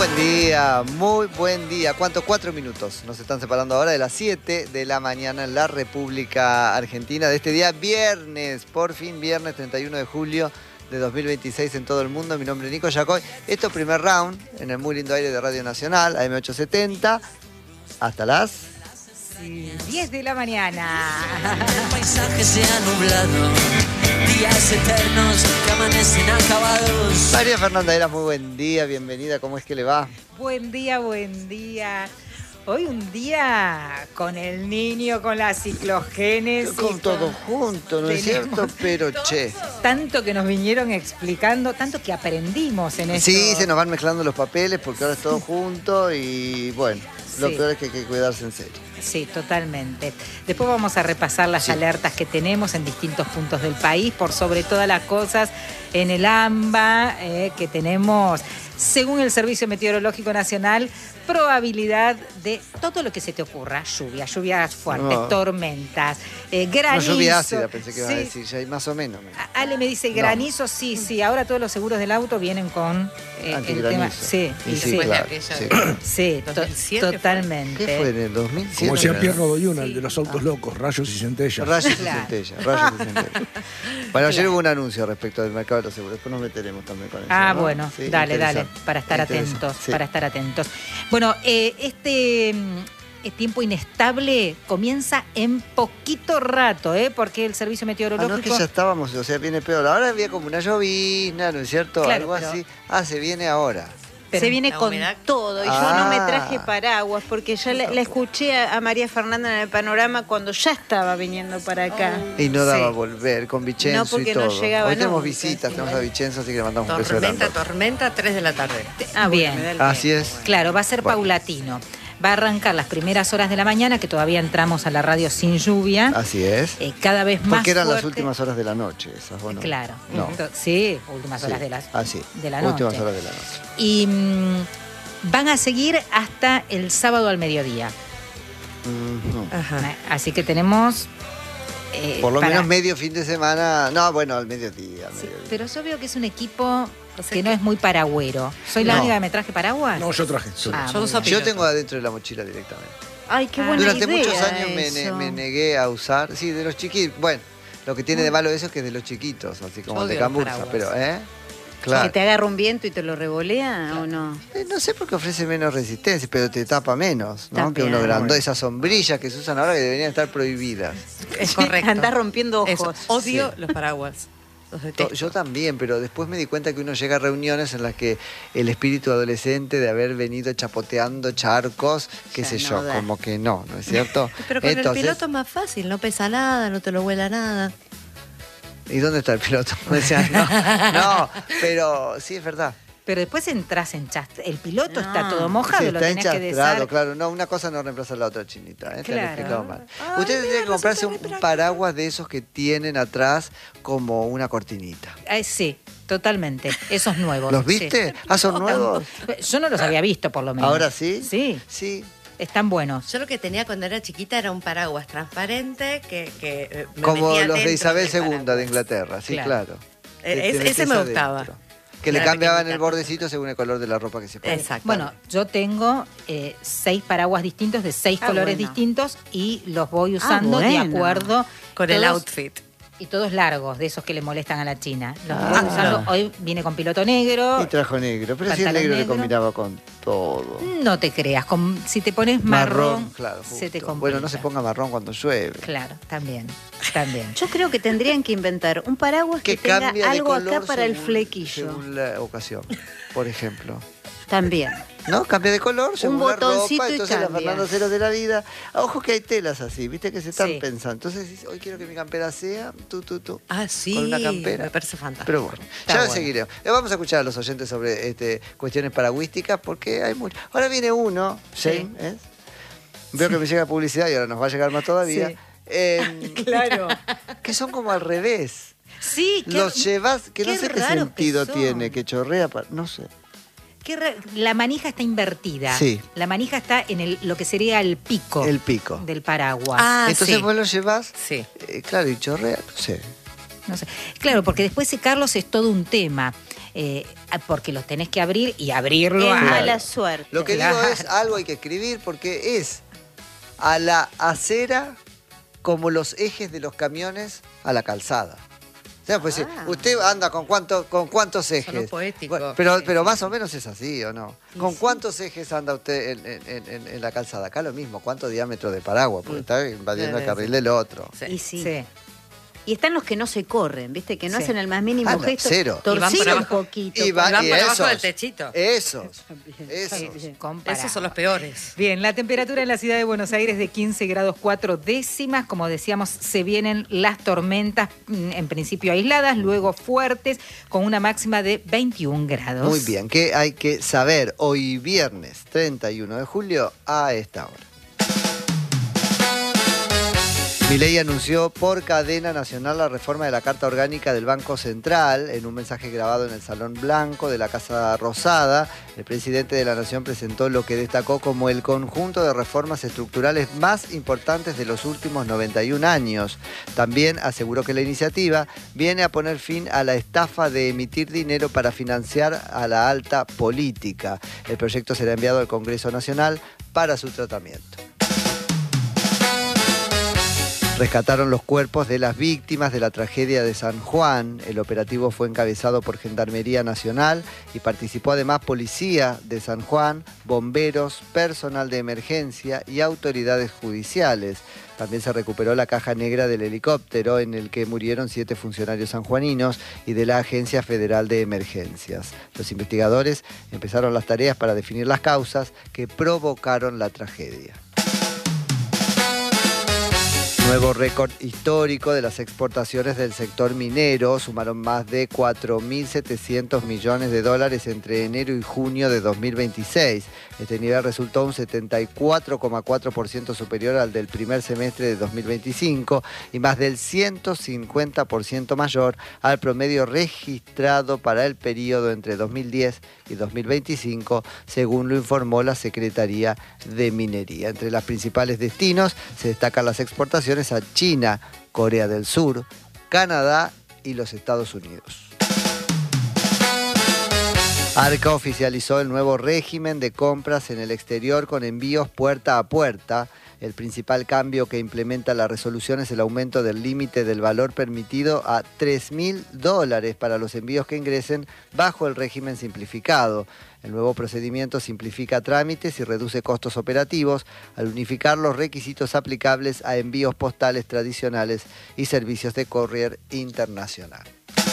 muy buen día. ¿Cuántos? 4 minutos. Nos están separando ahora de las 7 de la mañana en la República Argentina de este día viernes. Por fin viernes 31 de julio de 2026 en todo el mundo. Mi nombre es Nico Yacoy. Esto es primer round en el muy lindo aire de Radio Nacional, AM870. Hasta las 10 de la mañana. El paisaje se ha nublado, días eternos que amanecen acabados. María Fernanda Heras, muy buen día, bienvenida, ¿cómo es que le va? Buen día, buen día. Hoy un día con el niño, con la ciclogénesis. Con todo junto, ¿no es cierto? Pero che. Tanto que nos vinieron explicando, tanto que aprendimos en esto. Sí, se nos van mezclando los papeles porque ahora es todo junto y bueno, lo peor es que hay que cuidarse en serio. Sí, totalmente. Después vamos a repasar las alertas que tenemos en distintos puntos del país, por sobre todas las cosas en el AMBA, que tenemos, según el Servicio Meteorológico Nacional, probabilidad de todo lo que se te ocurra. Lluvias fuertes, tormentas, granizo. No, lluvia ácida, pensé que iba a decir, ya hay más o menos. Ale me dice granizo, sí. Ahora todos los seguros del auto vienen con el tema. Sí, claro. Sí, totalmente. ¿Qué fue en el 2007? Como decía Pierre Rodoyuna, el de los autos locos, rayos y centellas. Rayos y centellas. Bueno, ayer hubo un anuncio respecto del mercado de los seguros. Después nos meteremos también con eso. ¿no? Bueno, sí, dale, para estar atentos. Bueno, este tiempo inestable comienza en poquito rato, porque el servicio meteorológico... no es que ya estábamos, o sea, viene peor. Ahora había como una llovizna, ¿no es cierto? Claro, algo así. Se viene ahora. Se viene con todo. Y yo no me traje paraguas porque ya la escuché a María Fernanda en el panorama cuando ya estaba viniendo para acá. Y no daba volver, con Vicenzo no, porque y todo. No llegaba. Hoy tenemos visitas, tenemos a Vicenzo, así que le mandamos un beso grande. Tormenta, 3 de la tarde. Bien. Así es. Claro, va a ser paulatino. Va a arrancar las primeras horas de la mañana, que todavía entramos a la radio sin lluvia. Así es. Cada vez más porque eran fuerte. las últimas horas de la noche esas, ¿o no? Claro. No. Sí, últimas horas de la noche. Últimas horas de la noche. Y van a seguir hasta el sábado al mediodía. Ajá. Así que tenemos... por lo menos medio fin de semana. No, bueno, al mediodía. Sí, pero yo veo que es un equipo que no es muy paragüero. ¿Soy la única que me traje paraguas? No, yo traje. Yo tengo adentro de la mochila directamente. Ay, qué buena Durante idea. muchos años me negué a usar. Sí, de los chiquitos. Bueno, lo que tiene de malo eso es que es de los chiquitos, así como de camburza. Pero, claro. ¿Que te agarra un viento y te lo revolea o no? No sé por qué ofrece menos resistencia, pero te tapa menos, ¿no? También. Que uno grande. Esas sombrillas que se usan ahora que deberían estar prohibidas. Es correcto. Andás rompiendo ojos. Eso. Odio los paraguas. Los detesto. Yo también, pero después me di cuenta que uno llega a reuniones en las que el espíritu adolescente de haber venido chapoteando charcos, qué sé yo, como que no es cierto? Pero con el piloto es más fácil, no pesa nada, no te lo vuela nada. ¿Y dónde está el piloto? Me decían, no, pero sí es verdad. Pero después entras en el piloto está todo mojado, Sí, lo está tenés que deshacer. claro. No, una cosa no reemplaza a la otra, Chinita. Te lo he explicado mal. Ay, Ustedes tienen que comprarse un paraguas de esos que tienen atrás como una cortinita. Sí, totalmente. Esos nuevos. ¿Los viste? Sí. ¿Son nuevos? Yo no los había visto, por lo menos. ¿Ahora sí? Sí. Están buenos. Yo lo que tenía cuando era chiquita era un paraguas transparente que me como metía los de dentro Isabel del II de paraguas. Inglaterra, sí, claro. Ese me gustaba. Adentro. Que le cambiaban el bordecito según el color de la ropa que se pone. Exacto. Bueno, yo tengo 6 paraguas distintos de 6 colores distintos y los voy usando de acuerdo con el outfit. Y todos largos, de esos que le molestan a la China. Los voy usando. Hoy viene con piloto negro. Y trajo negro, pero si el negro le combinaba con todo. No te creas, si te pones marrón, claro, justo. se te complica. Bueno, no se ponga marrón cuando llueve. Claro, también. Yo creo que tendrían que inventar un paraguas que tenga algo acá para el flequillo. Según la ocasión, por ejemplo. También. ¿No? Cambia de color según la botoncito ropa. y Entonces la cambia. Fernando Cero de la vida. Ojo que hay telas así, viste que se están Sí. pensando. Entonces dices, hoy quiero que mi campera sea tú. Ah, sí. Con una campera. Me parece fantástico. Pero bueno, ya seguiremos. Vamos a escuchar a los oyentes sobre cuestiones paragüísticas porque hay mucho. Ahora viene uno, Shane, ¿es? Veo que me llega publicidad y ahora nos va a llegar más todavía. Sí. Claro. Que son como al revés. Sí, Los llevas, que no qué sé qué raros sentido que son. tiene, que chorrea, no sé. La manija está invertida. Sí. La manija está en lo que sería el pico. El pico. Del paraguas. Entonces sí. vos lo llevas, Sí. claro, y chorrea, no sé. No sé. Claro, porque después secarlos es todo un tema. porque los tenés que abrir y abrirlo Es a... mala suerte. Lo que digo es, algo hay que escribir porque es a la acera como los ejes de los camiones a la calzada. O sea, pues usted anda con cuántos ejes. Sonó poético. Bueno, pero más o menos es así, ¿o no? ¿Con cuántos ejes anda usted en la calzada? Acá lo mismo, ¿cuánto diámetro de paraguas? Porque está invadiendo el carril del otro. Y sí. Sí. Y están los que no se corren, ¿viste? Que no hacen el más mínimo no, gesto. cero. Torcido un poquito. Y van por abajo esos, del techito. Esos. Esos son los peores. Bien, la temperatura en la ciudad de Buenos Aires de 15 grados 4 décimas. Como decíamos, se vienen las tormentas, en principio aisladas, luego fuertes, con una máxima de 21 grados. Muy bien, ¿qué hay que saber hoy viernes 31 de julio a esta hora? Milei anunció por cadena nacional la reforma de la Carta Orgánica del Banco Central. En un mensaje grabado en el Salón Blanco de la Casa Rosada, el presidente de la Nación presentó lo que destacó como el conjunto de reformas estructurales más importantes de los últimos 91 años. También aseguró que la iniciativa viene a poner fin a la estafa de emitir dinero para financiar a la alta política. El proyecto será enviado al Congreso Nacional para su tratamiento. Rescataron los cuerpos de las víctimas de la tragedia de San Juan. El operativo fue encabezado por Gendarmería Nacional y participó además policía de San Juan, bomberos, personal de emergencia y autoridades judiciales. También se recuperó la caja negra del helicóptero en el que murieron 7 funcionarios sanjuaninos y de la Agencia Federal de Emergencias. Los investigadores empezaron las tareas para definir las causas que provocaron la tragedia. Nuevo récord histórico de las exportaciones del sector minero. Sumaron más de 4.700 millones de dólares entre enero y junio de 2026. Este nivel resultó un 74,4% superior al del primer semestre de 2025 y más del 150% mayor al promedio registrado para el periodo entre 2010 y 2025, según lo informó la Secretaría de Minería. Entre los principales destinos se destacan las exportaciones a China, Corea del Sur, Canadá y los Estados Unidos. Arca oficializó el nuevo régimen de compras en el exterior con envíos puerta a puerta. El principal cambio que implementa la resolución es el aumento del límite del valor permitido a $3.000 para los envíos que ingresen bajo el régimen simplificado. El nuevo procedimiento simplifica trámites y reduce costos operativos al unificar los requisitos aplicables a envíos postales tradicionales y servicios de courier internacional.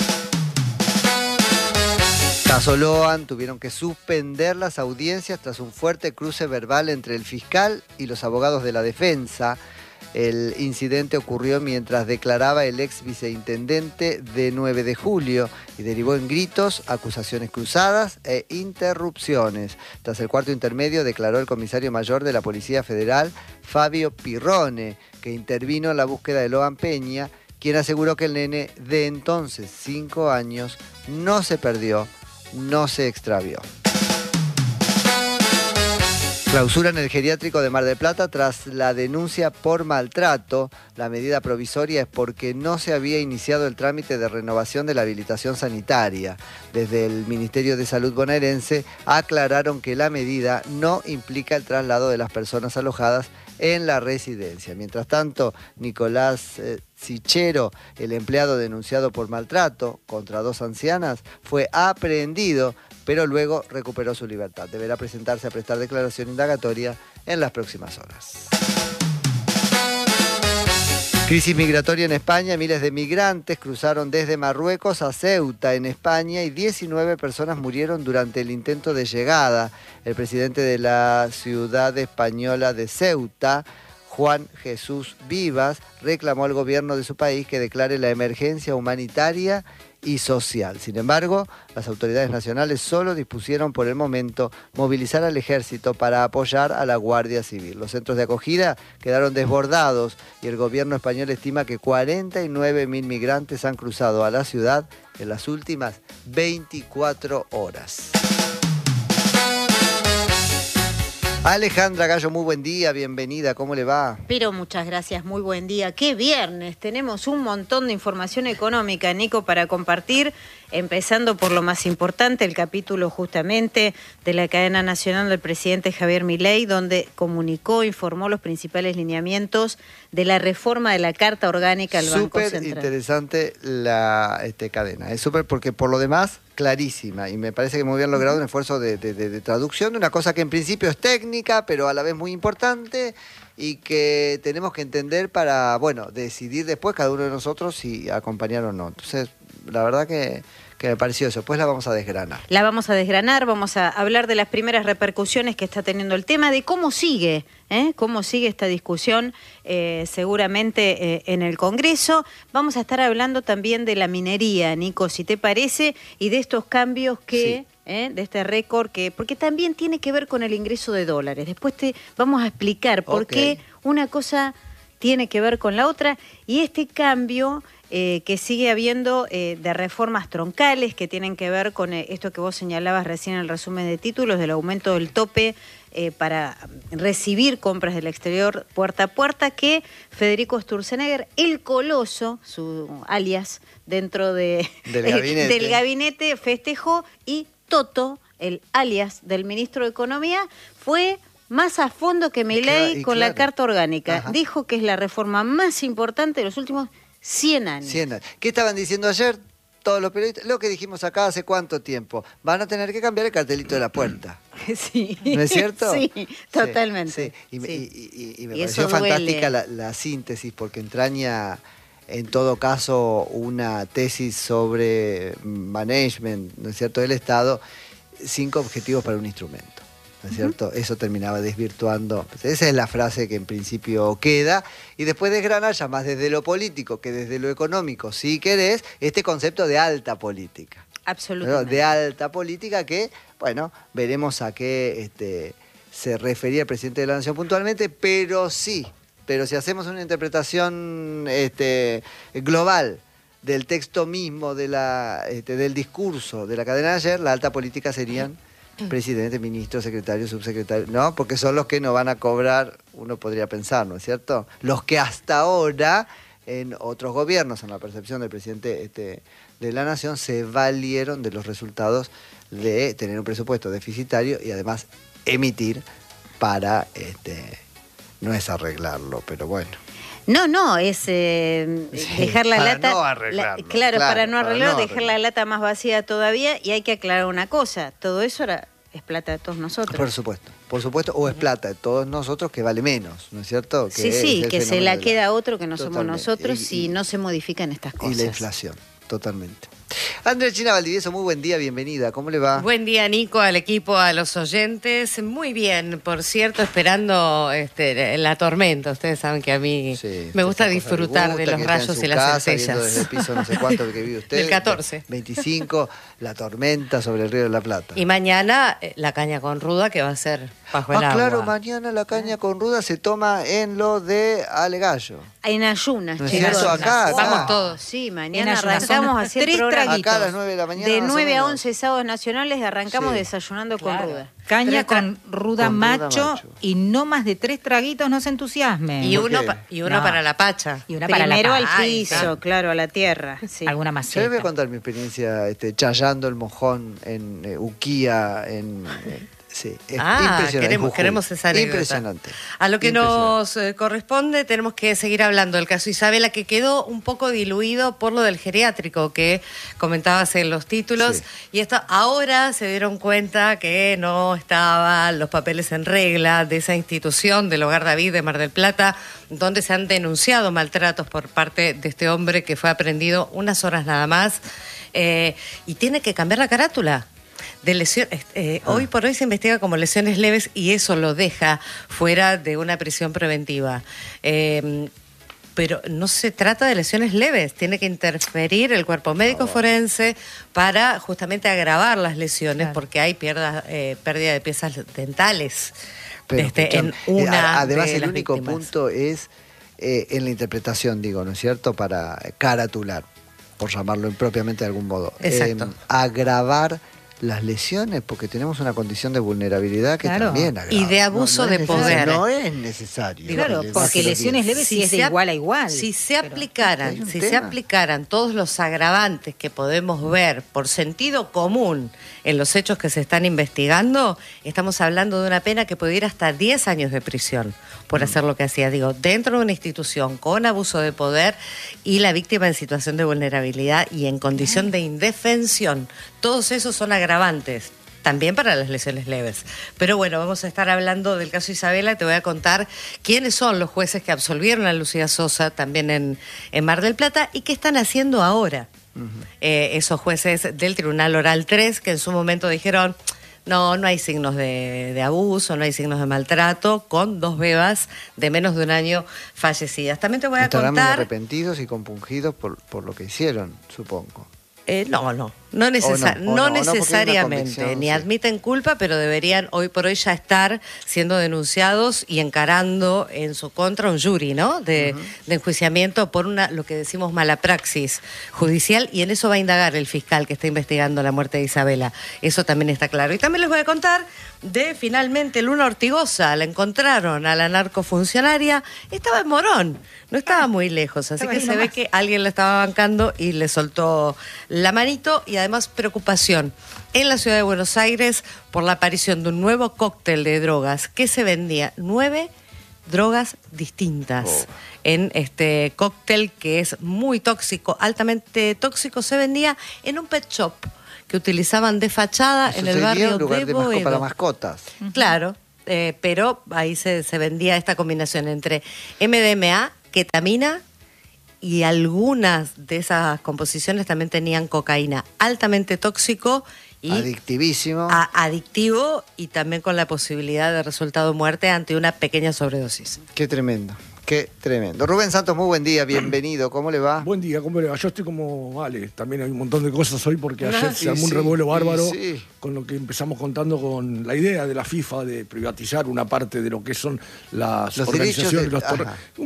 Caso Loan, tuvieron que suspender las audiencias tras un fuerte cruce verbal entre el fiscal y los abogados de la defensa. El incidente ocurrió mientras declaraba el ex viceintendente de 9 de julio y derivó en gritos, acusaciones cruzadas e interrupciones. Tras el cuarto intermedio declaró el comisario mayor de la Policía Federal, Fabio Pirrone, que intervino en la búsqueda de Loan Peña, quien aseguró que el nene de entonces 5 años no se perdió, no se extravió. Clausura en el geriátrico de Mar del Plata tras la denuncia por maltrato. La medida provisoria es porque no se había iniciado el trámite de renovación de la habilitación sanitaria. Desde el Ministerio de Salud bonaerense aclararon que la medida no implica el traslado de las personas alojadas en la residencia. Mientras tanto, Nicolás Sichero, el empleado denunciado por maltrato contra 2 ancianas, fue aprehendido, pero luego recuperó su libertad. Deberá presentarse a prestar declaración indagatoria en las próximas horas. Crisis migratoria en España. Miles de migrantes cruzaron desde Marruecos a Ceuta, en España, y 19 personas murieron durante el intento de llegada. El presidente de la ciudad española de Ceuta, Juan Jesús Vivas, reclamó al gobierno de su país que declare la emergencia humanitaria y social. Sin embargo, las autoridades nacionales solo dispusieron por el momento movilizar al ejército para apoyar a la Guardia Civil. Los centros de acogida quedaron desbordados y el gobierno español estima que 49.000 migrantes han cruzado a la ciudad en las últimas 24 horas. Alejandra Gallo, muy buen día, bienvenida, ¿cómo le va? Pero muchas gracias, muy buen día. ¡Qué viernes! Tenemos un montón de información económica, Nico, para compartir, empezando por lo más importante, el capítulo justamente de la cadena nacional del presidente Javier Milei, donde informó los principales lineamientos de la reforma de la Carta Orgánica del Banco Central. Súper interesante la cadena, es súper porque por lo demás clarísima y me parece que muy bien logrado un esfuerzo de traducción de una cosa que en principio es técnica, pero a la vez muy importante y que tenemos que entender para, bueno, decidir después cada uno de nosotros si acompañar o no. Entonces, la verdad que me pareció eso. Después la vamos a desgranar. La vamos a desgranar, vamos a hablar de las primeras repercusiones que está teniendo el tema, de cómo sigue esta discusión seguramente en el Congreso. Vamos a estar hablando también de la minería, Nico, si te parece, y de estos cambios que... Sí. De este récord, porque también tiene que ver con el ingreso de dólares. Después te vamos a explicar por qué una cosa tiene que ver con la otra y este cambio que sigue habiendo de reformas troncales que tienen que ver con esto que vos señalabas recién en el resumen de títulos, del aumento del tope para recibir compras del exterior puerta a puerta, que Federico Sturzenegger, el Coloso, su alias dentro del gabinete, festejó, y Toto, el alias del ministro de Economía, fue más a fondo que Milei con la Carta Orgánica. Ajá. Dijo que es la reforma más importante de los últimos 100 años. 100 años. ¿Qué estaban diciendo ayer todos los periodistas? Lo que dijimos acá hace cuánto tiempo. Van a tener que cambiar el cartelito de la puerta. Sí. ¿No es cierto? Sí, totalmente. Sí. Y me pareció fantástica la síntesis, porque entraña en todo caso una tesis sobre management, ¿no es cierto?, del Estado, 5 objetivos para un instrumento, ¿no es cierto? Eso terminaba desvirtuando. Esa es la frase que en principio queda, y después desgrana ya más desde lo político que desde lo económico, si querés, este concepto de alta política. Absolutamente. De alta política que, bueno, veremos a qué se refería el presidente de la Nación puntualmente, pero si hacemos una interpretación global del texto mismo, del discurso de la cadena de ayer, la alta política serían presidente, ministro, secretario, subsecretario, ¿no? Porque son los que no van a cobrar, uno podría pensar, ¿no es cierto? Los que hasta ahora, en otros gobiernos, en la percepción del presidente de la Nación, se valieron de los resultados de tener un presupuesto deficitario y además emitir para... no es arreglarlo, pero bueno. No, es dejar la lata... No arreglarlo. Claro, para no arreglarlo, dejar la lata más vacía todavía. Y hay que aclarar una cosa, todo eso es plata de todos nosotros. Por supuesto, o es plata de todos nosotros que vale menos, ¿no es cierto? Que se la queda otro que no somos nosotros si no se modifican estas cosas. Y la inflación, totalmente. Andrechina Valdivieso, muy buen día, bienvenida. ¿Cómo le va? Buen día, Nico, al equipo, a los oyentes. Muy bien, por cierto, esperando la tormenta. Ustedes saben que a mí me gusta disfrutar de los rayos y las centellas. Desde el piso no sé cuánto que vive usted. El 14. 25, la tormenta sobre el Río de la Plata. Y mañana la caña con ruda, que va a ser bajo el agua. Claro, mañana la caña con ruda se toma en lo de Alegallo. En ayunas, ¿No es chicos. cierto? Acá. Vamos todos. Sí, mañana ayunas. arrancamos a hacer programa. Acá a las 9 de la mañana. De 9 a menos. 11 sábados nacionales arrancamos desayunando con ruda. Caña con ruda con macho y no más de 3 traguitos, no se entusiasmen. Y uno No. para la pacha. Y una para la Primero al pacha. piso, claro, a la tierra. Sí. Alguna Yo maceta. les voy a contar mi experiencia chayando el mojón en Uquía, sí, es impresionante. Queremos esa anécdota. Impresionante. A lo que nos corresponde, tenemos que seguir hablando del caso Isabela, que quedó un poco diluido por lo del geriátrico que comentabas en los títulos. Sí. Y esto ahora se dieron cuenta que no estaban los papeles en regla de esa institución del Hogar David de Mar del Plata, donde se han denunciado maltratos por parte de este hombre que fue aprehendido unas horas nada más. Y tiene que cambiar la carátula. De lesiones, hoy por hoy se investiga como lesiones leves y eso lo deja fuera de una prisión preventiva. Pero no se trata de lesiones leves, tiene que interferir el cuerpo médico forense para justamente agravar las lesiones, porque hay pérdida de piezas dentales. Pero, en una además de el las único víctimas. punto es en la interpretación, digo, ¿no es cierto?, para caratular, por llamarlo impropiamente de algún modo. Exacto. Agravar las lesiones, porque tenemos una condición de vulnerabilidad que Claro. también agrava. Y de abuso de es necesario, poder. No es necesario. Claro, porque lesiones leves sí es de igual a igual. Si se pero- hay aplicaran, un si tema. se aplicaran todos los agravantes que podemos ver por sentido común en los hechos que se están investigando, estamos hablando de una pena que puede ir hasta 10 años de prisión por hacer lo que hacía. Digo, dentro de una institución con abuso de poder y la víctima en situación de vulnerabilidad y en condición de indefensión. Todos esos son agravantes. También para las lesiones leves. Pero bueno, vamos a estar hablando del caso Isabela. Te voy a contar quiénes son los jueces que absolvieron a Lucía Sosa también en Mar del Plata y qué están haciendo ahora. Esos jueces del Tribunal Oral 3 que en su momento dijeron no hay signos de abuso, no hay signos de maltrato, con 2 bebas de menos de un año fallecidas. También te voy a Estarán muy contar... arrepentidos y compungidos por lo que hicieron, supongo. No no, porque hay una necesariamente, convicción, ni sí. admiten culpa, pero deberían hoy por hoy ya estar siendo denunciados y encarando en su contra un jury, ¿no? De enjuiciamiento por lo que decimos mala praxis judicial, y en eso va a indagar el fiscal que está investigando la muerte de Isabela. Eso también está claro. Y también les voy a contar de finalmente Luna Ortigosa. La encontraron a la narcofuncionaria, estaba en Morón, no estaba muy lejos, así Estaba que ahí se ve nomás. que alguien la estaba bancando y le soltó la manito. Y además preocupación en la ciudad de Buenos Aires por la aparición de un nuevo cóctel de drogas que se vendía, 9 drogas distintas. En este cóctel que es muy tóxico, altamente tóxico, se vendía en un pet shop que utilizaban de fachada Eso en el sería barrio un lugar de para Boedo. mascotas. Claro, pero ahí se vendía esta combinación entre MDMA, ketamina, y algunas de esas composiciones también tenían cocaína, altamente tóxico y Adictivísimo. adictivo, y también con la posibilidad de resultado muerte ante una pequeña sobredosis. Qué tremendo, qué tremendo. Rubén Santos, muy buen día, bienvenido. ¿Cómo le va? Buen día, ¿cómo le va? Yo estoy como vale, también hay un montón de cosas hoy porque ayer Sí, se armó un sí, revuelo bárbaro sí. con lo que empezamos contando con la idea de la FIFA de privatizar una parte de lo que son las Los organizaciones. derechos de- ajá. Un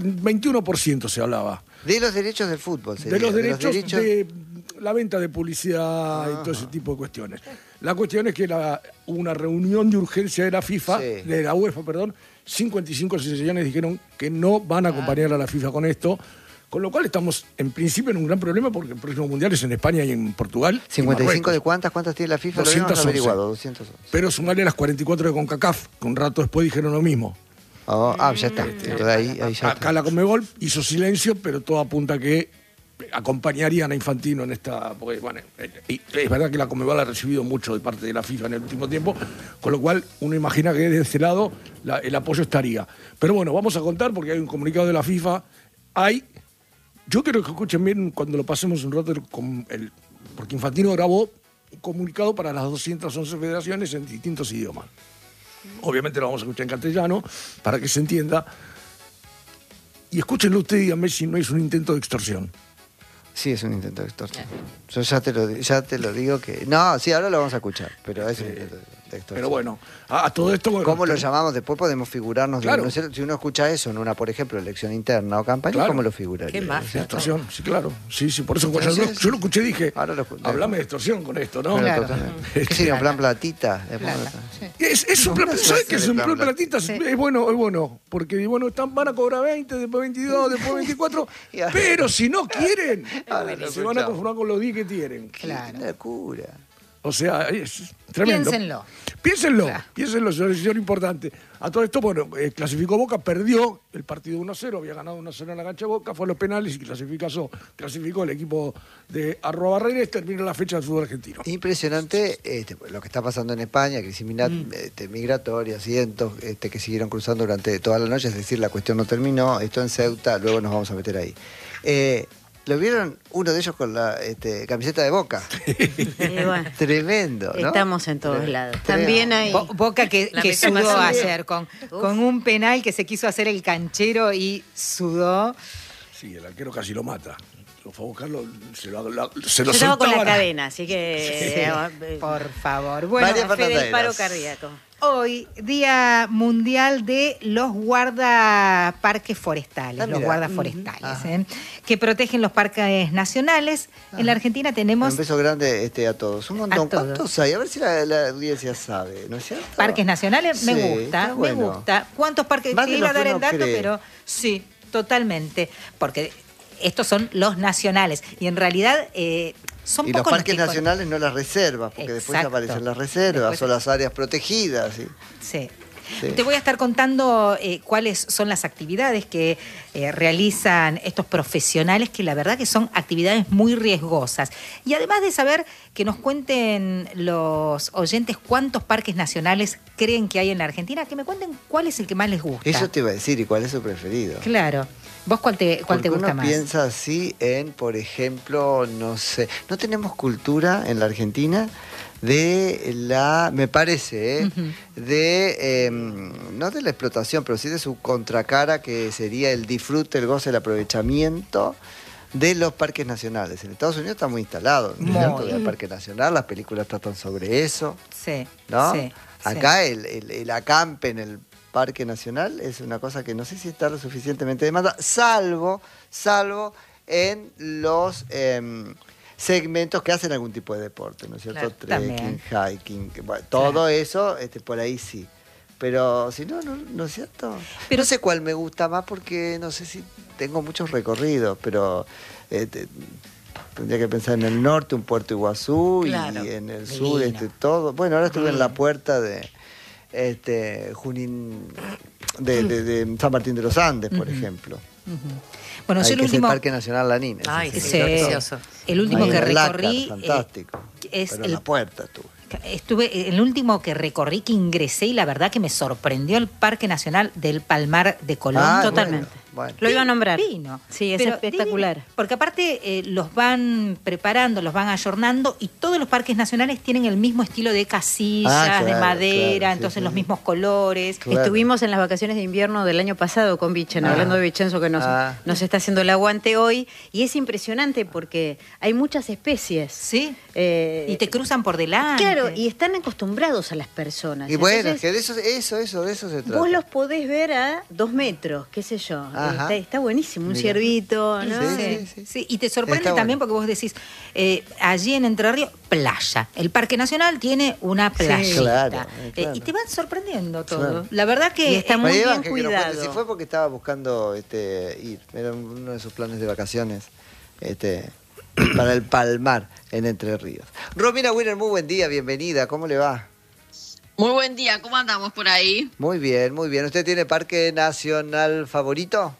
21% se hablaba. De los derechos del fútbol. De sería, los derechos de la venta de publicidad y todo ese tipo de cuestiones. La cuestión es que hubo una reunión de urgencia de la FIFA, Sí. de la UEFA, perdón, 55 asociaciones dijeron que no van a acompañar a la FIFA con esto, con lo cual estamos en principio en un gran problema porque el próximo mundial es en España y en Portugal. y 55 de Marruecos. cuántas tiene la FIFA, lo habíamos 211. averiguado, 211. Pero sumarle las 44 de CONCACAF, que un rato después dijeron lo mismo. Ya está. Entonces ahí ya Acá está. la Conmebol hizo silencio, pero todo apunta a que acompañarían a Infantino en esta... Porque, bueno, y es verdad que la Conmebol ha recibido mucho de parte de la FIFA en el último tiempo, con lo cual uno imagina que de ese lado el apoyo estaría. Pero bueno, vamos a contar porque hay un comunicado de la FIFA. Yo quiero que escuchen bien cuando lo pasemos un rato, porque Infantino grabó un comunicado para las 211 federaciones en distintos idiomas. Obviamente lo vamos a escuchar en castellano para que se entienda. Y escúchenlo usted y díganme si no es un intento de extorsión. Sí, es un intento de extorsión. Yo ya te lo digo que... No, sí, ahora lo vamos a escuchar, pero es un intento de extorsión. Pero bueno, a todo esto... Bueno, ¿Cómo lo llamamos? Después podemos figurarnos. Claro. Si uno escucha eso en una, por ejemplo, elección interna o campaña, Claro. ¿cómo lo figuraría? Qué magia. Extorsión, sí, claro. Sí, por eso Entonces, yo lo escuché y dije, ahora lo escuché. hablame de extorsión con esto, ¿no? Claro, Claro. totalmente. ¿Qué sería un plan platita? Plata, sí. Es un plan, ¿sabes qué es un plan plan platita? Es bueno, porque bueno, van a cobrar 20, después 22, después 24, Y ahora- pero si no quieren, Ahora lo se van a escuchamos. conformar con los 10 que tienen. Claro. Qué locura. O sea, es tremendo. Piénsenlo. Piénsenlo, Claro. piénsenlo, es una decisión importante. A todo esto, bueno, clasificó Boca, perdió el partido 1-0, había ganado 1-0 en la cancha de Boca, fue a los penales y clasificó el equipo de Arroa Barreires, terminó la fecha del fútbol argentino. Impresionante lo que está pasando en España, crisis migratoria, cientos que siguieron cruzando durante toda la noche, es decir, la cuestión no terminó, esto en Ceuta, luego nos vamos a meter ahí. ¿Lo vieron uno de ellos con la camiseta de Boca? Bueno, Tremendo, ¿no? estamos en todos lados. Tremendo. También hay... Boca que La sudó mecanización. ayer con un penal que se quiso hacer el canchero y sudó. Sí, el arquero casi lo mata. Lo fue a buscarlo, se lo Yo estaba con la soltaban. cadena, así que... Por favor. Bueno, María Fede, el Fernanda paro Eras. cardíaco. hoy Día Mundial de los Guardaparques Forestales, los guardaforestales, que protegen los parques nacionales. En la Argentina tenemos... Un beso grande a todos. Un montón. ¿Cuántos hay? A ver si la audiencia sabe, ¿no es cierto? Parques nacionales, Sí, me gusta. ¿Cuántos parques? Más Te de iba lo a dar que el uno dato, cree. pero sí, totalmente. Porque estos son los nacionales. Y en realidad son Y los pocos parques que nacionales no las reservas, porque después Exacto. aparecen las reservas Después- o las áreas protegidas. ¿sí? Sí. Sí. Te voy a estar contando cuáles son las actividades que realizan estos profesionales, que la verdad que son actividades muy riesgosas. Y además de saber que nos cuenten los oyentes cuántos parques nacionales creen que hay en la Argentina, que me cuenten cuál es el que más les gusta. Eso te iba a decir, ¿y cuál es su preferido? Claro. ¿Vos cuál te Porque gusta uno más? piensa así en, por ejemplo, no sé, no tenemos cultura en la Argentina me parece, no de la explotación, pero sí de su contracara, que sería el disfrute, el goce, el aprovechamiento de los parques nacionales. En Estados Unidos está muy instalado, ¿no es cierto? El parque nacional, las películas tratan sobre eso, Sí. ¿no? Sí, Acá el acampe en el Parque Nacional es una cosa que no sé si está lo suficientemente demandada, salvo en los segmentos que hacen algún tipo de deporte, ¿no es cierto? Claro, Trekking, también. hiking, bueno, todo eso por ahí sí. Pero si no, no es cierto. Pero- no sé cuál me gusta más porque no sé si tengo muchos recorridos, pero tendría que pensar en el norte, un Puerto Iguazú, Claro. y en el sur, Divino. todo. Bueno, ahora estuve en la puerta de Junín, de San Martín de los Andes, por ejemplo. Bueno, Ahí, yo el que es el último... Parque Nacional Lanín. ese Ay, sí, sí, ¿cierto? precioso. El último Ahí que en el Lácar, recorrí fantástico. es Pero en la puerta estuve. Estuve, el último que recorrí, que ingresé, y la verdad que me sorprendió el Parque Nacional del Palmar de Colón. Ah, Totalmente. Bueno. Lo iba a nombrar. Divino. Sí, es Pero espectacular. divino, porque aparte los van preparando, los van ayornando, y todos los parques nacionales tienen el mismo estilo de casillas, Ah, de claro, madera, claro, sí, entonces sí, los sí. mismos colores. Claro. Estuvimos en las vacaciones de invierno del año pasado con Vichen, hablando de Vicenzo, que nos está haciendo el aguante hoy, y es impresionante porque hay muchas especies. ¿Sí? Eh, Y te cruzan por delante. Claro, y están acostumbrados a las personas. Y bueno, es Entonces, que de eso se trata. vos los podés ver a 2 metros, qué sé yo. Ajá. Está buenísimo, un Mira. ciervito, ¿no? Sí, sí. Sí, y te sorprende Está también bueno. porque vos decís, allí en Entre Ríos, playa. El Parque Nacional tiene una playita. claro, claro. Y te van sorprendiendo todo. Claro. La verdad que... Y está muy María bien Iván, que nos cuente cuidado. si fue porque estaba buscando ir. Era uno de sus planes de vacaciones para el Palmar en Entre Ríos. Romina Winner, muy buen día, bienvenida. ¿Cómo le va? Muy buen día, ¿cómo andamos por ahí? Muy bien, muy bien. ¿Usted tiene parque nacional favorito?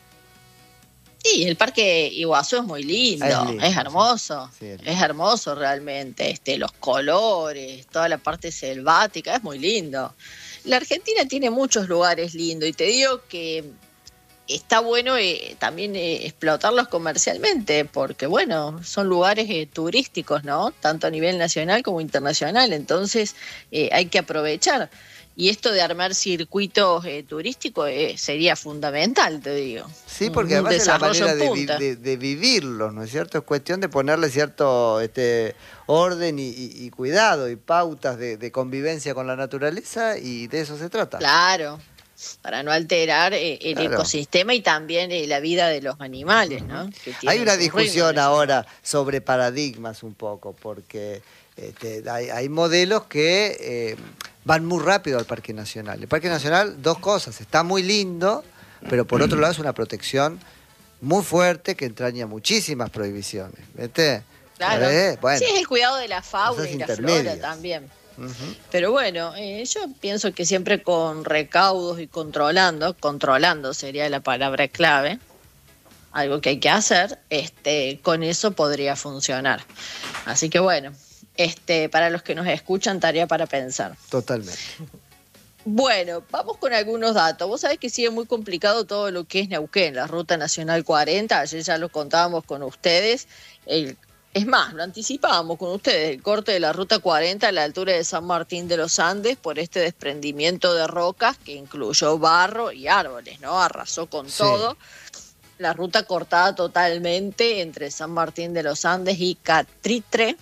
Sí, el Parque Iguazú es muy lindo, Es lindo, es hermoso, sí, es lindo. es hermoso realmente, los colores, toda la parte selvática, es muy lindo. La Argentina tiene muchos lugares lindos y te digo que está bueno también explotarlos comercialmente, porque bueno, son lugares turísticos, ¿no? Tanto a nivel nacional como internacional, entonces hay que aprovechar. Y esto de armar circuitos turísticos sería fundamental, te digo. Sí, porque Un además es la desarrollo manera en punta. de vivirlos, ¿no es cierto? Es cuestión de ponerle cierto orden y cuidado y pautas de convivencia con la naturaleza, y de eso se trata. Claro, para no alterar el Claro. ecosistema y también la vida de los animales, ¿no? Que Hay tienen una su discusión ritmo. ahora sobre paradigmas un poco, porque hay modelos que van muy rápido al Parque Nacional. El Parque Nacional, dos cosas, está muy lindo, pero por otro lado es una protección muy fuerte que entraña muchísimas prohibiciones. ¿Viste? Claro. Bueno. Sí, es el cuidado de la fauna Cosas y la flora intermedias. también. Ujú. Pero bueno, yo pienso que siempre con recaudos y controlando sería la palabra clave, algo que hay que hacer, con eso podría funcionar. Así que bueno, para los que nos escuchan, tarea para pensar. Totalmente. Bueno, vamos con algunos datos. Vos sabés que sigue muy complicado todo lo que es Neuquén, la Ruta Nacional 40, ayer ya lo contábamos con ustedes. Es más, lo anticipábamos con ustedes, el corte de la Ruta 40 a la altura de San Martín de los Andes por este desprendimiento de rocas que incluyó barro y árboles, ¿no? Arrasó con Sí. todo. La ruta cortada totalmente entre San Martín de los Andes y Catritre,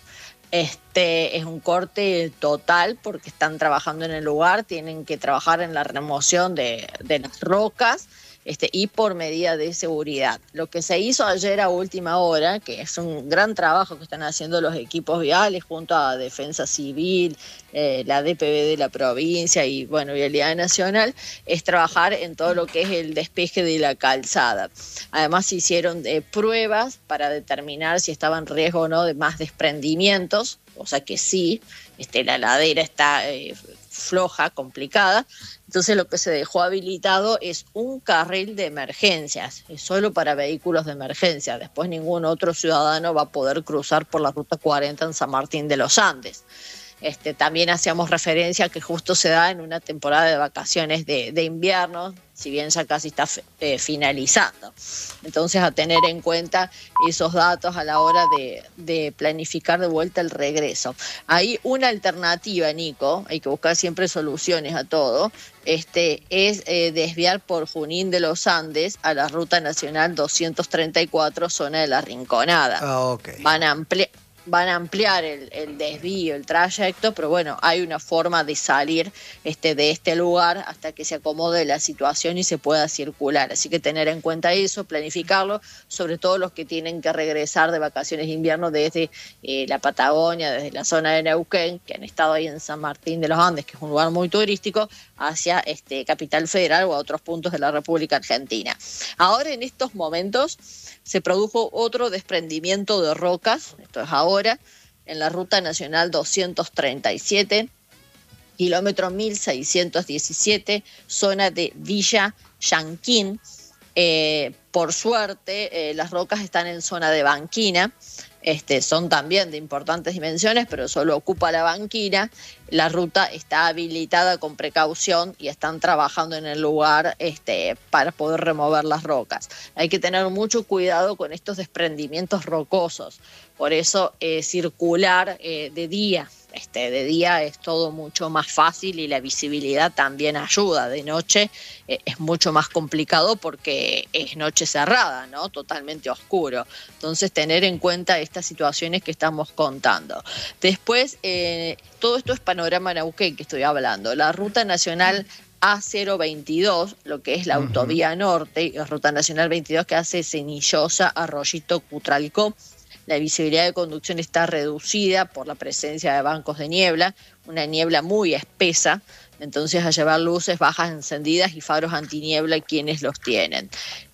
Es un corte total porque están trabajando en el lugar, tienen que trabajar en la remoción de las rocas y por medida de seguridad. Lo que se hizo ayer a última hora, que es un gran trabajo que están haciendo los equipos viales junto a Defensa Civil, la DPV de la provincia y Vialidad Nacional, es trabajar en todo lo que es el despeje de la calzada. Además se hicieron pruebas para determinar si estaba en riesgo o no de más desprendimientos, o sea que sí, la ladera está floja, complicada. Entonces lo que se dejó habilitado es un carril de emergencias, es solo para vehículos de emergencia. Después ningún otro ciudadano va a poder cruzar por la Ruta 40 en San Martín de los Andes. También hacíamos referencia a que justo se da en una temporada de vacaciones de invierno, si bien ya casi está finalizando. Entonces, a tener en cuenta esos datos a la hora de planificar de vuelta el regreso. Hay una alternativa, Nico, hay que buscar siempre soluciones a todo, es desviar por Junín de los Andes a la Ruta Nacional 234, zona de La Rinconada. Okay. Van a ampliar el desvío, el trayecto, pero hay una forma de salir de este lugar hasta que se acomode la situación y se pueda circular. Así que tener en cuenta eso, planificarlo, sobre todo los que tienen que regresar de vacaciones de invierno desde la Patagonia, desde la zona de Neuquén, que han estado ahí en San Martín de los Andes, que es un lugar muy turístico, hacia Capital Federal o a otros puntos de la República Argentina. Ahora, en estos momentos, se produjo otro desprendimiento de rocas, esto es ahora, en la Ruta Nacional 237, kilómetro 1617, zona de Villa Yanquín. Por suerte, las rocas están en zona de banquina, son también de importantes dimensiones, pero solo ocupa la banquina. La ruta está habilitada con precaución y están trabajando en el lugar para poder remover las rocas. Hay que tener mucho cuidado con estos desprendimientos rocosos, por eso circular de día. De día es todo mucho más fácil y la visibilidad también ayuda. De noche es mucho más complicado porque es noche cerrada, ¿no? Totalmente oscuro. Entonces, tener en cuenta estas situaciones que estamos contando. Después, todo esto es panorama Neuquén que estoy hablando. La Ruta Nacional A022, lo que es la autovía norte, y la Ruta Nacional 22 que hace Cenillosa, Arroyito, Cutralcó. La visibilidad de conducción está reducida por la presencia de bancos de niebla, una niebla muy espesa, entonces a llevar luces bajas encendidas y faros antiniebla quienes los tienen.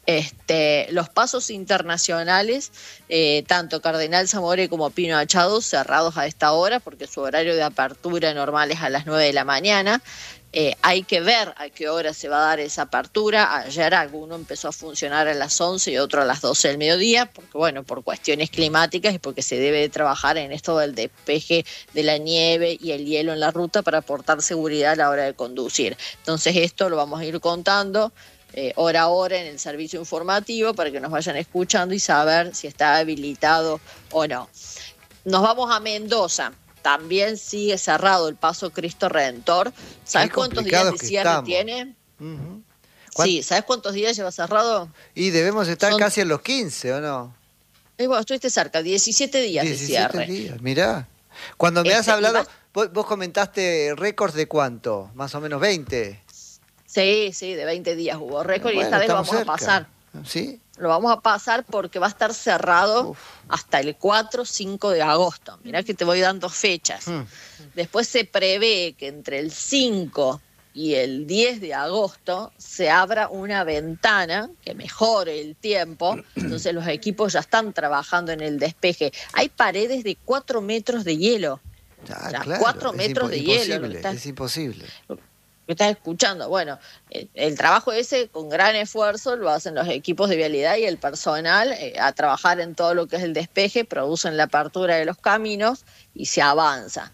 Los pasos internacionales, tanto Cardenal Zamore como Pino Achado, cerrados a esta hora porque su horario de apertura normal es a las 9 de la mañana. Hay que ver a qué hora se va a dar esa apertura. Ayer alguno empezó a funcionar a las 11 y otro a las 12 del mediodía, porque por cuestiones climáticas y porque se debe de trabajar en esto del despeje de la nieve y el hielo en la ruta para aportar seguridad a la hora de conducir. Entonces esto lo vamos a ir contando hora a hora en el servicio informativo para que nos vayan escuchando y saber si está habilitado o no. Nos vamos a Mendoza. También sigue cerrado el paso Cristo Redentor. ¿Sabes cuántos días de cierre tiene? Sí, ¿sabes cuántos días lleva cerrado? Y debemos estar casi en los 15, ¿o no? Estuviste cerca, 17 días de cierre. 17 días, mirá. Cuando me has hablado, vos comentaste récords de cuánto, más o menos 20. Sí, de 20 días hubo récord y esta vez vamos a pasar. ¿Sí? Lo vamos a pasar porque va a estar cerrado hasta el 4-5 de agosto. Mirá que te voy dando fechas. Después se prevé que entre el 5 y el 10 de agosto se abra una ventana que mejore el tiempo. Entonces los equipos ya están trabajando en el despeje. Hay paredes de 4 metros de hielo. Claro, 4 metros de hielo. Es imposible. Que estás escuchando. El trabajo ese con gran esfuerzo lo hacen los equipos de vialidad y el personal a trabajar en todo lo que es el despeje, producen la apertura de los caminos y se avanza.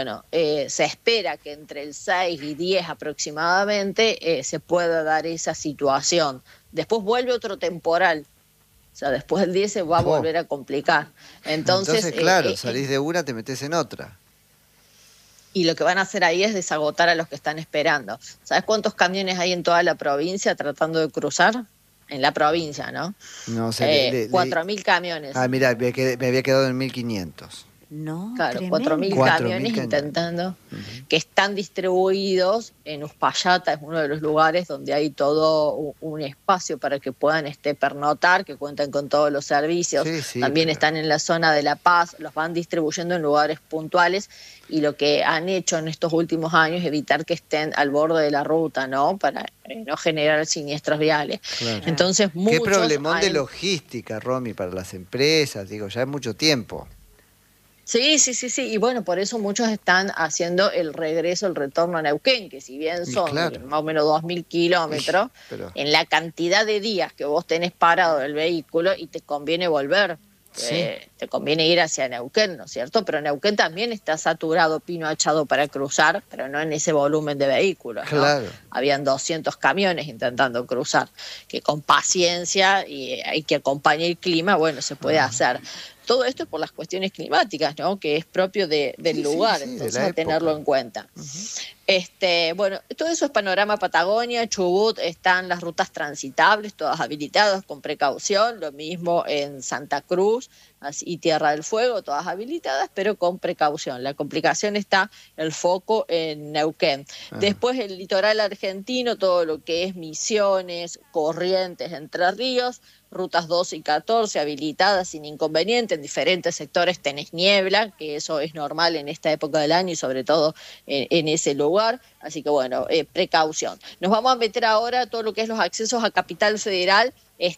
Se espera que entre el 6 y 10 aproximadamente se pueda dar esa situación. Después vuelve otro temporal. Después del 10 se va a volver a complicar. Entonces claro, salís de una, te metés en otra. Y lo que van a hacer ahí es desagotar a los que están esperando. ¿Sabes cuántos camiones hay en toda la provincia tratando de cruzar? En la provincia, ¿no? No sé. 4.000 camiones. Mirá, me había quedado en 1.500. No, Claro, tremendo. 4.000 4.000 camiones camiones. intentando, que están distribuidos en Uspallata, es uno de los lugares donde hay todo un espacio para que puedan pernotar, que cuentan con todos los servicios. Sí, sí, También pero- están en la zona de La Paz, los van distribuyendo en lugares puntuales, y lo que han hecho en estos últimos años es evitar que estén al borde de la ruta, ¿no? Para no generar siniestros viales. Claro. Entonces, Qué muchos problemón de han- logística, Romy, para las empresas, digo, ya es mucho tiempo. Sí, y bueno, por eso muchos están haciendo el retorno a Neuquén, que si bien Y son claro. más o menos 2.000 kilómetros, Pero- en la cantidad de días que vos tenés parado el vehículo y te conviene volver, Sí. te conviene ir hacia Neuquén, ¿no es cierto? Pero Neuquén también está saturado, pino hachado para cruzar, pero no en ese volumen de vehículos, ¿no? Claro. Habían 200 camiones intentando cruzar, que con paciencia y hay que acompañar el clima, bueno, se puede hacer. Todo esto es por las cuestiones climáticas, ¿no? Que es propio del Sí, lugar, sí, de entonces la a tenerlo época. en cuenta. Bueno, todo eso es panorama Patagonia, Chubut, están las rutas transitables, todas habilitadas con precaución, lo mismo en Santa Cruz y Tierra del Fuego, todas habilitadas, pero con precaución. La complicación está, el foco en Neuquén. Después el litoral argentino, todo lo que es Misiones, Corrientes, Entre Ríos, rutas 12 y 14 habilitadas sin inconveniente. En diferentes sectores tenés niebla, que eso es normal en esta época del año y sobre todo en ese lugar. Así que bueno, precaución. Nos vamos a meter ahora a todo lo que es los accesos a Capital Federal.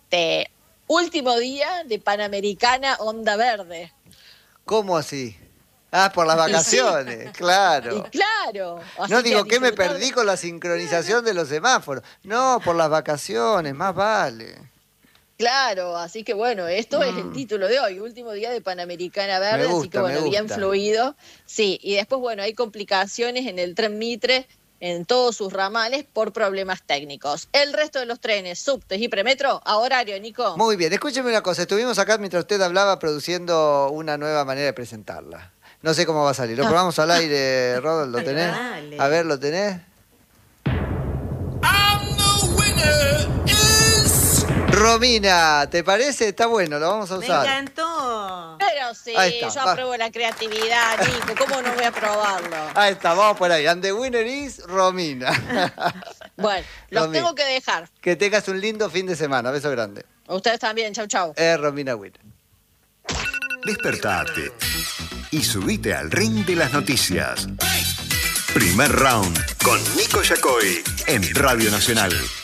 Último día de Panamericana Onda Verde. ¿Cómo así? Ah, por las vacaciones, Y claro. claro. así No que digo a que me disfrutar perdí con la sincronización de los semáforos. No, por las vacaciones, más vale. Claro, así que bueno, esto es el título de hoy, último día de Panamericana Verde, Me así que gusta, bueno, me bien gusta. fluido. Sí, y después bueno, hay complicaciones en el tren Mitre, en todos sus ramales, por problemas técnicos. El resto de los trenes, subtes y premetro, a horario, Nico. Muy bien, escúcheme una cosa. Estuvimos acá mientras usted hablaba produciendo una nueva manera de presentarla. No sé cómo va a salir. Lo probamos al aire, Rodolfo, ¿lo tenés? Dale. A ver, ¿lo tenés? Romina, ¿te parece? Está bueno, lo vamos a Me usar. encantó. Pero sí, Ahí está, yo va. apruebo la creatividad, Nico, ¿cómo no voy a aprobarlo? Ahí está, vamos por ahí. And the winner is Romina. Bueno, los Romy, tengo que dejar. que tengas un lindo fin de semana. Beso grande. Ustedes también, chau, chau. Romina Winner. Despertate y subite al ring de las noticias. Primer round con Nico Yacoy en Radio Nacional.